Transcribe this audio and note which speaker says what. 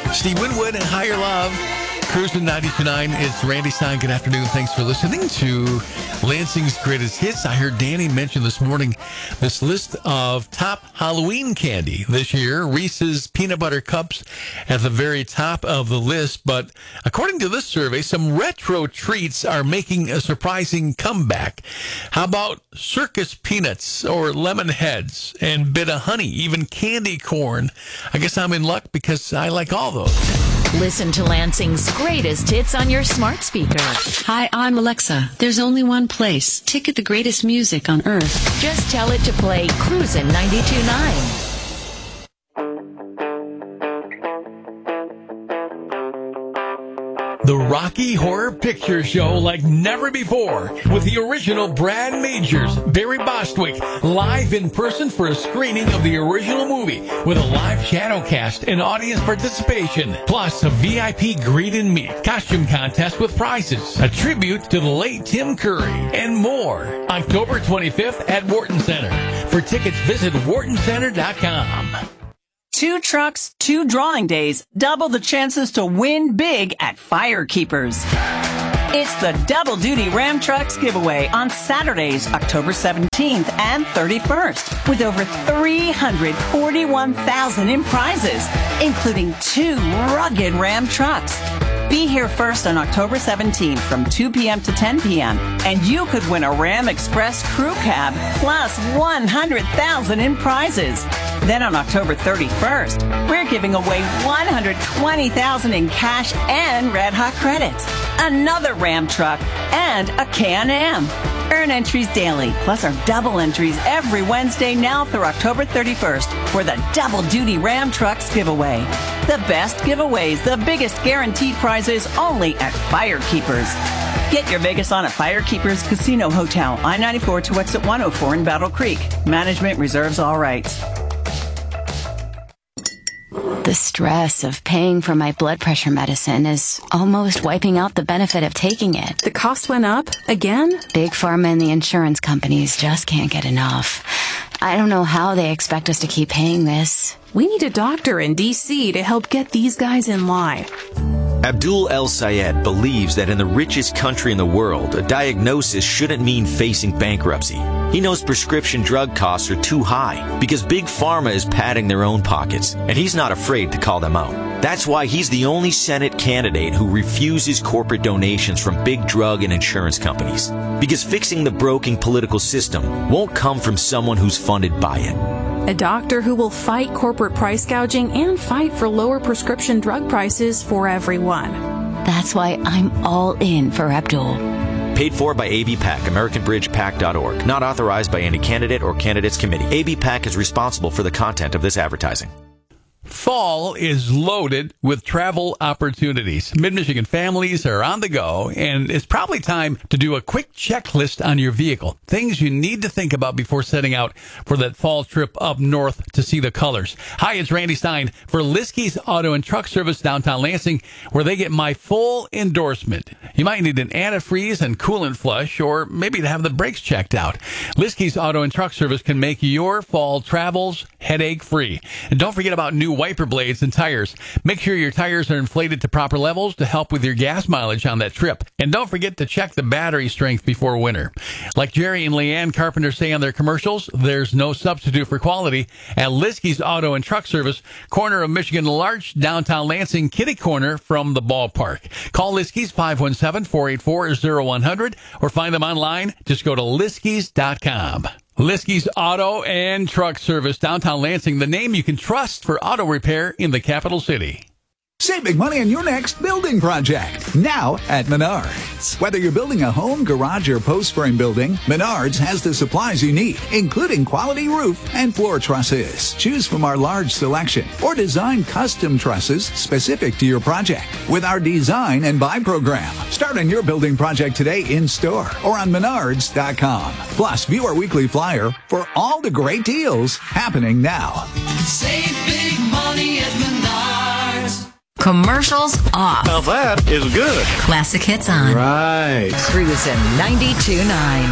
Speaker 1: Steve Winwood and Higher Love. Cruising 92.9. It's Randy Stein. Good afternoon. Thanks for listening to Lansing's Greatest Hits. I heard Danny mention this morning this list of top Halloween candy this year. Reese's Peanut Butter Cups at the very top of the list. But according to this survey, some retro treats are making a surprising comeback. How about circus peanuts or lemon heads and bit of honey, even candy corn? I guess I'm in luck because I like all those.
Speaker 2: Listen to Lansing's Greatest Hits on your smart speaker.
Speaker 3: Hi, I'm Alexa. There's only one place. Ticket the greatest music on earth.
Speaker 2: Just tell it to play Cruisin' 92.9.
Speaker 1: The Rocky Horror Picture Show like never before with the original Brad Majors, Barry Bostwick, live in person for a screening of the original movie with a live shadow cast and audience participation, plus a VIP greet and meet, costume contest with prizes, a tribute to the late Tim Curry, and more. October 25th at Wharton Center. For tickets, visit whartoncenter.com.
Speaker 4: 2 trucks, 2 drawing days, double the chances to win big at Firekeepers. It's the Double Duty Ram Trucks giveaway on Saturdays, October 17th and 31st, with over $341,000 in prizes, including 2 rugged Ram trucks. Be here first on October 17th from 2 p.m. to 10 p.m. and you could win a Ram Express crew cab plus $100,000 in prizes. Then on October 31st, we're giving away $120,000 in cash and Red Hot credits, another Ram truck, and a Can-Am. Earn entries daily, plus our double entries every Wednesday now through October 31st for the Double Duty Ram Trucks giveaway. The best giveaways, the biggest guaranteed prizes only at Firekeepers. Get your Vegas on at Firekeepers Casino Hotel, I-94 to exit 104 in Battle Creek. Management reserves all rights.
Speaker 5: The stress of paying for my blood pressure medicine is almost wiping out the benefit of taking it.
Speaker 6: The cost went up again?
Speaker 5: Big Pharma and the insurance companies just can't get enough. I don't know how they expect us to keep paying this.
Speaker 6: We need a doctor in D.C. to help get these guys in line.
Speaker 7: Abdul El Sayed believes that in the richest country in the world, a diagnosis shouldn't mean facing bankruptcy. He knows prescription drug costs are too high because Big Pharma is padding their own pockets, and he's not afraid to call them out. That's why he's the only Senate candidate who refuses corporate donations from big drug and insurance companies. Because fixing the broken political system won't come from someone who's funded by it.
Speaker 6: A doctor who will fight corporate price gouging and fight for lower prescription drug prices for everyone.
Speaker 5: That's why I'm all in for Abdul.
Speaker 7: Paid for by ABPAC, AmericanBridgePAC.org. Not authorized by any candidate or candidates committee. ABPAC is responsible for the content of this advertising.
Speaker 1: Fall is loaded with travel opportunities. Mid-Michigan families are on the go, and it's probably time to do a quick checklist on your vehicle. Things you need to think about before setting out for that fall trip up north to see the colors. Hi, it's Randy Stein for Liskey's Auto and Truck Service downtown Lansing, where they get my full endorsement. You might need an antifreeze and coolant flush, or maybe to have the brakes checked out. Liskey's Auto and Truck Service can make your fall travels headache-free. And don't forget about new wiper blades and tires. Make sure your tires are inflated to proper levels to help with your gas mileage on that trip. And don't forget to check the battery strength before winter. Like Jerry and Leanne Carpenter say on their commercials, there's no substitute for quality at Liskey's Auto and Truck Service, corner of Michigan Larch, downtown Lansing, kitty corner from the ballpark. Call Liskey's 517-484-0100 or find them online. Just go to Liskey's.com. Liskey's Auto and Truck Service, downtown Lansing, the name you can trust for auto repair in the capital city.
Speaker 8: Save big money on your next building project, now at Menards. Whether you're building a home, garage, or post frame building, Menards has the supplies you need, including quality roof and floor trusses. Choose from our large selection or design custom trusses specific to your project with our Design and Buy program. Start on your building project today in store or on Menards.com. Plus, view our weekly flyer for all the great deals happening now.
Speaker 9: Save big money at Menards.
Speaker 2: Commercials off.
Speaker 10: Now that is good.
Speaker 2: Classic hits on.
Speaker 10: Right.
Speaker 2: Cruisin' 92.9.